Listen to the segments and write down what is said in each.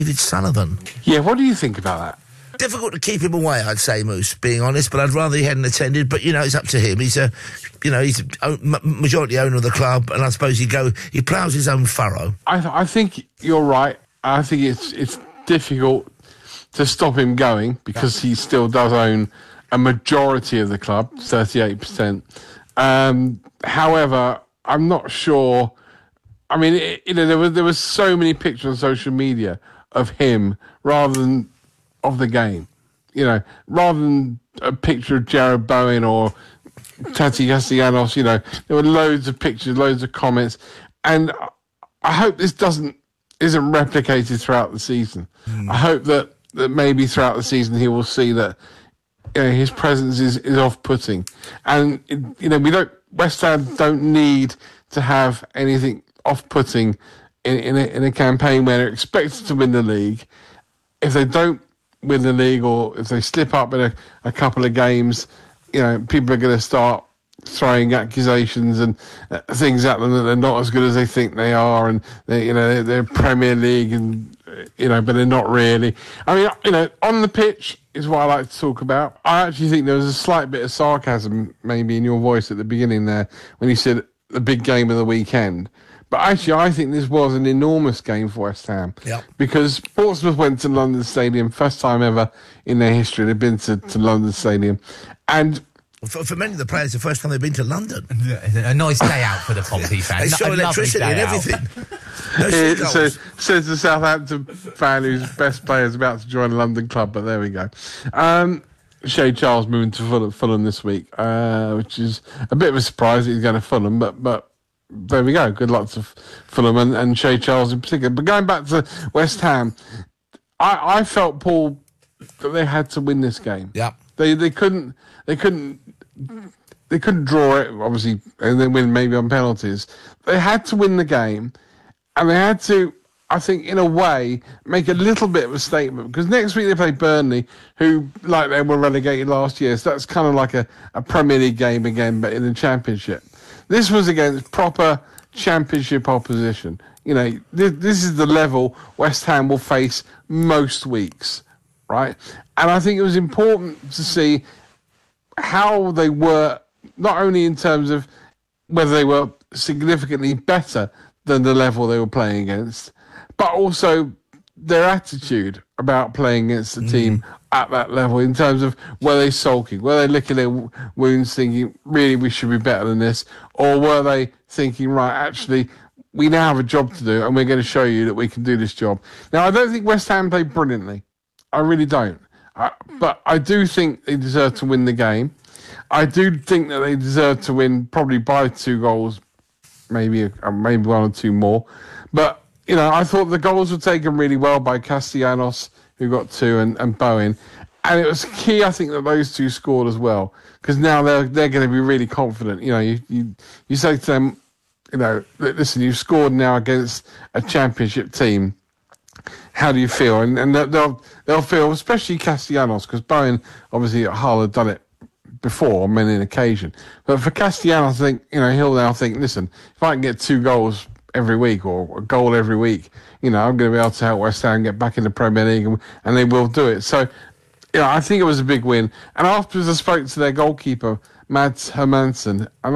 David Sullivan. Yeah, what do you think about that? Difficult to keep him away, I'd say, Moose, being honest, but I'd rather he hadn't attended. But, it's up to him. He's majority owner of the club, and I suppose he ploughs his own furrow. I think you're right. I think it's difficult to stop him going because he still does own a majority of the club, 38%. However, I'm not sure. I mean, there was so many pictures on social media of him rather than of the game, rather than a picture of Jared Bowen or Tati Castellanos, there were loads of pictures, loads of comments, and I hope this isn't replicated throughout the season. I hope that maybe throughout the season he will see that his presence is off-putting, and West Ham don't need to have anything off-putting in a campaign where they're expected to win the league. If they don't win the league, or if they slip up in a couple of games, people are going to start throwing accusations and things at them that they're not as good as they think they are, and they're Premier League, and but they're not really. I mean, on the pitch is what I like to talk about. I actually think there was a slight bit of sarcasm maybe in your voice at the beginning there when you said the big game of the weekend. But actually, I think this was an enormous game for West Ham. Yeah. Because Portsmouth went to London Stadium, first time ever in their history they've been to London Stadium. And for many of the players, the first time they've been to London. A nice day out for the Pompey fans. They saw electricity and everything. So says the Southampton fan whose best player is about to join a London club, but there we go. Shea Charles moving to Fulham this week, which is a bit of a surprise that he's going to Fulham, but there we go. Good luck to Fulham and Shea Charles in particular. But going back to West Ham, I felt, Paul, that they had to win this game. Yeah. They couldn't draw it, obviously, and then win maybe on penalties. They had to win the game, and they had to, I think, in a way, make a little bit of a statement, because next week they play Burnley, who, like they were relegated last year, so that's kind of like a Premier League game again, but in the Championship. This was against proper Championship opposition. This is the level West Ham will face most weeks, right? And I think it was important to see how they were, not only in terms of whether they were significantly better than the level they were playing against, but also their attitude about playing against the team at that level, in terms of were they sulking, were they licking their wounds thinking, really, we should be better than this, or were they thinking, right, actually, we now have a job to do and we're going to show you that we can do this job. Now, I don't think West Ham played brilliantly. I really don't. But I do think they deserve to win the game. I do think that they deserve to win probably by 2 goals, maybe 1 or 2 more. But, I thought the goals were taken really well by Castellanos, who got 2, and Bowen. And it was key, I think, that those 2 scored as well, because now they're going to be really confident. You say to them, listen, you've scored now against a Championship team. How do you feel? And they'll feel, especially Castellanos, because Bowen, obviously, at Hull had done it before on many an occasion. But for Castellanos, I think, he'll now think, listen, if I can get 2 goals every week or a goal every week, I'm going to be able to help West Ham get back in the Premier League, and they will do it. So, I think it was a big win. And afterwards, I spoke to their goalkeeper, Mads Hermansen, and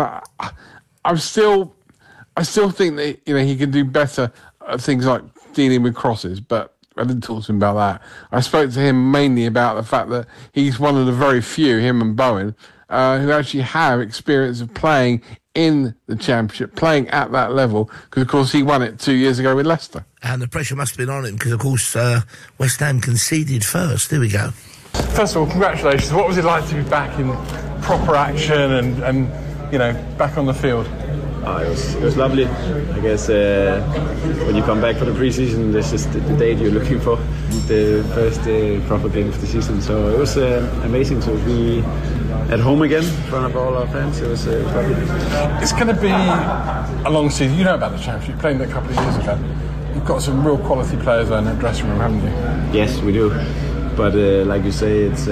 I still think that he can do better at things like dealing with crosses, but I didn't talk to him about that. I spoke to him mainly about the fact that he's one of the very few, him and Bowen, who actually have experience of playing in the Championship, playing at that level, because, of course, he won it 2 years ago with Leicester. And the pressure must have been on him, because, of course, West Ham conceded first. There we go. First of all, congratulations. What was it like to be back in proper action and back on the field? It was lovely. I guess when you come back for the pre-season, this is the date you're looking for, the first proper game of the season. So it was amazing to be at home again in front of all our fans. It was lovely. It's going to be a long season. You know about the Championship, you played it a couple of years ago. You've got some real quality players in that dressing room, haven't you? Yes, we do. But like you say, it's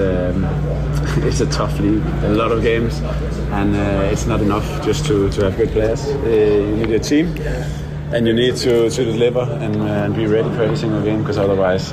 a tough league, a lot of games, and it's not enough just to have good players. You need a team, and you need to deliver and be ready for every single game, because otherwise